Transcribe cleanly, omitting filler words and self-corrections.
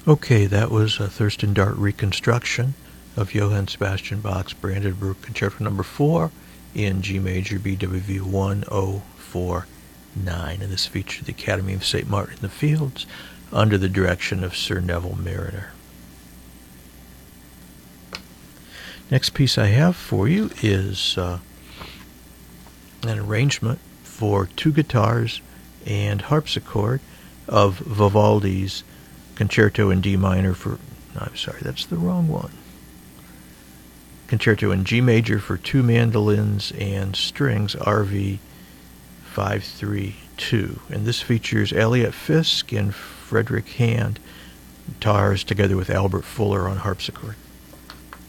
Okay, that was a Thurston Dart reconstruction of Johann Sebastian Bach's Brandenburg Concerto No. 4 in G major BWV 1049, and this featured the Academy of St. Martin in the Fields under the direction of Sir Neville Marriner. Next piece I have for you is an arrangement for two guitars and harpsichord of Vivaldi's Concerto in D minor for, I'm sorry, that's the wrong one. Concerto in G major for two mandolins and strings, RV 532. And this features Elliot Fisk and Frederick Hand, guitars, together with Albert Fuller on harpsichord.